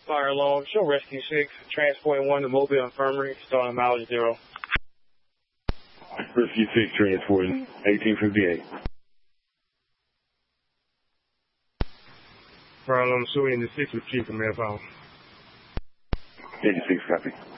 Fire alarm, show rescue 6, transporting 1 to Mobile Infirmary, starting mileage 0. Rescue 6, transporting 1858. Fire alarm, show in the 6 with Chief from Air Power. 86, copy.